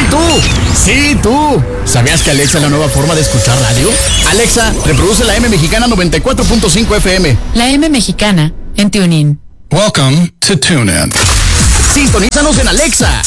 tú! ¡Sí, tú! ¿Sabías que Alexa es la nueva forma de escuchar radio? Alexa, reproduce la M Mexicana 94.5 FM. La M Mexicana en TuneIn. Welcome to TuneIn. Sintonízanos en Alexa.